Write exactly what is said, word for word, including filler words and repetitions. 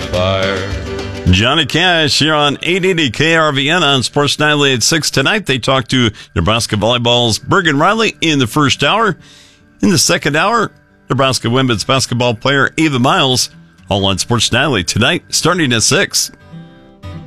fire. Johnny Cash here on eight eighty K R V N on Sports Nightly at six tonight. They talked to Nebraska Volleyball's Bergen Riley in the first hour. In the second hour, Nebraska women's basketball player Ava Miles, all on Sports Nightly tonight, starting at six.